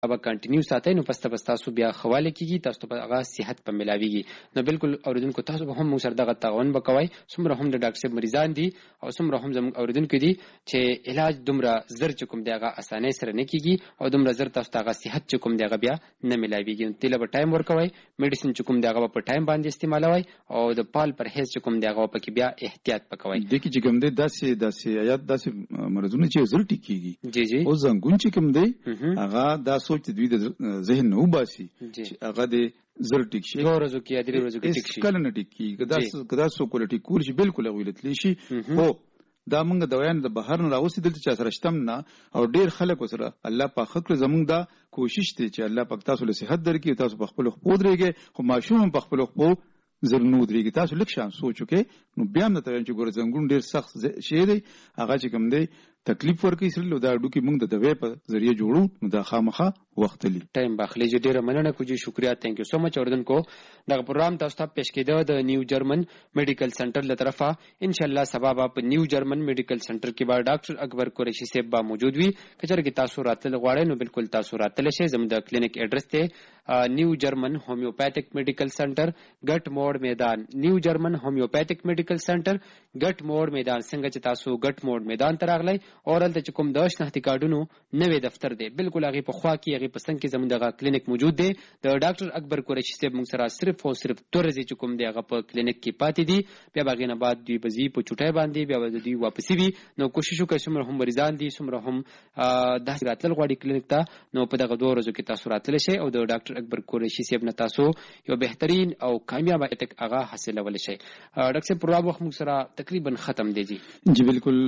ابا کنټینیو ساتي نو پسته تاسو بیا خواله کیږي تاسو په هغه صحت په ملاويږي نو بالکل اوریدونکو تاسو به هم سره دغه تعاون وکوي څومره هم د ډاکټر صاحب مریضان دي او څومره هم زموږ اوریدونکو دي چې علاج دومره زر چکم دیغه اسانه سره نه کیږي او دومره زر تاسو ته صحت چکم دیغه بیا نه ملاويږي تل به ټایم ورکوي میډیسن چکم دیغه په ټایم باندې استعمالوي او د پال پرهیز چکم دیغه په کې بیا احتیاط وکوي د کی چکم دی داسې آیات داسې مرزونه چې زر ټیکيږي جی جی او زنګون چکم دی هغه دا سوچ دوی د ذهن نو باسي چې هغه د زر ټیک شي ورځو کې ادري ورځو کې ټیک شي کله نه ټیکي کدا سو کول ټیکول شي بالکل غویلت لشي هو دا موږ د ویان د بهر نه راوستي دلته چې سره شتم نه او ډیر خلک سره الله په خکر زموږ دا کوشش دی چې الله پاک تاسو له صحت درکې تاسو په خپل خپل درېږي خو ماشوم په خپل خپل زر نو درېږي تاسو لک شان سوچو کې نو بیا هم ته چې ګور زنګون ډیر سخت شي دی هغه چې کوم دی تکلیف ورکړي سره دا ډوکی موږ د دوی په ذریعہ جوړو نو دا خامخه وخت لی ټایم باخلی چې ډیره مننه کوجی شکریا ثانک یو سو مچ اوردونکو دا پروګرام تاسو ته پیش کېده د نیو جرمن میډیکل سنټر له طرفه ان شاء الله سبا په نیو جرمن میډیکل سنټر کې با ډاکټر اکبر قریشی صاحب با موجود وي کچر کې تاسو راتل غواړئ نو بالکل تاسو راتل شئ زموږ د کلینیک ایڈریس ته نیو جرمن هومیوپیتھک میډیکل سنټر ګټ موډ میدان نیو جرمن هومیوپیتھک میډیکل سنټر ګټ موډ میدان څنګه چې تاسو ګټ موډ میدان ته راغلی اورل ته کوم د شناختی کارډونو نوې دفتر دی بالکل هغه په خوا کې هغه پسند کې زموږ د کلینیک موجود دی د ډاکټر اکبر قریشی صاحب موږ سره صرف او صرف تورځي چې کوم دی هغه په کلینیک کې پاتې دي بیا باغینه بعد دوی بزی په چټای باندې بیا د دوی واپسی وي نو کوشش وکړئ چې هم مریضان دي څومره هم د راتل غواړي کلینیک ته نو په دغه 2 ورځو کې تاسو راتل شئ او د ډاکټر اکبر قریشی صاحب نه تاسو یو بهترین او کامیاب اتک هغه حاصلول شئ ډاکټر صاحب پروګرام وخت موږ سره تقریبا ختم دی جی بالکل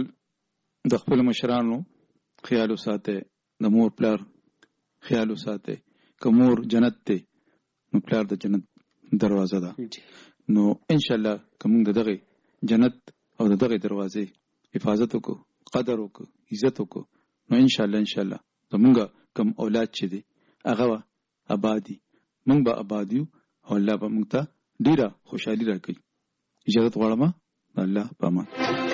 د خپل مشرانو خیال وساته د مور پلار خیال وساته کومور جنت ته نو پلار د جنت دروازه ده نو ان شاء الله کوم دغه جنت او دغه دروازې حفاظت وکړو قدر وکړو عزت وکړو نو ان شاء الله زمونږ کوم اولاد چې دي هغه آبادی مونږ به آبادیو او الله به مونږ ته ډیره خوشحالي راکړي اجازه غواړم الله پامان